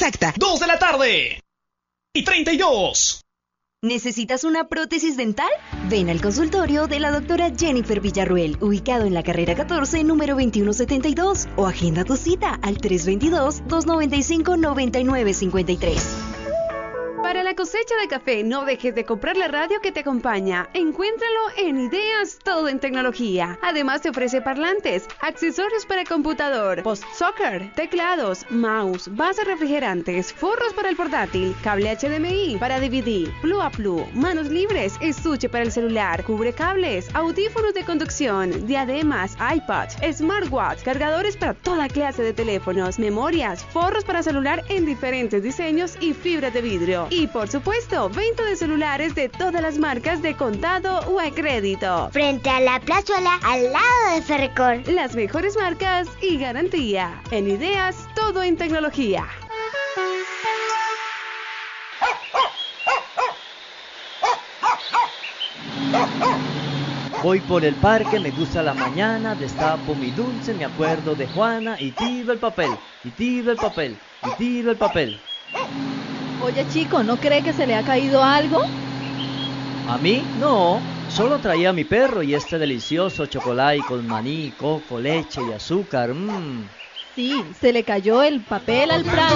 exacta. 2 de la tarde. Y 32. ¿Necesitas una prótesis dental? Ven al consultorio de la doctora Jennifer Villarruel, ubicado en la carrera 14, número 2172, o agenda tu cita al 322-295-9953. Para la cosecha de café, no dejes de comprar la radio que te acompaña. Encuéntralo en Ideas Todo en Tecnología. Además te ofrece parlantes, accesorios para computador, post-soccer, teclados, mouse, bases refrigerantes, forros para el portátil, cable HDMI para DVD, Blue a Blue, manos libres, estuche para el celular, cubre cables, audífonos de conducción, diademas, iPad, smartwatch, cargadores para toda clase de teléfonos, memorias, forros para celular en diferentes diseños y fibras de vidrio. Y por supuesto, venta de celulares de todas las marcas de contado o a crédito. Frente a la plazuela, al lado de Ferrecor. Las mejores marcas y garantía. En Ideas, todo en tecnología. Voy por el parque, me gusta la mañana, destapo mi dulce, me acuerdo de Juana y tiro el papel, y tiro el papel, y tiro el papel. Oye, chico, ¿no cree que se le ha caído algo? ¿A mí? No, solo traía a mi perro y este delicioso chocolate con maní, coco, leche y azúcar. Sí, se le cayó el papel al prado.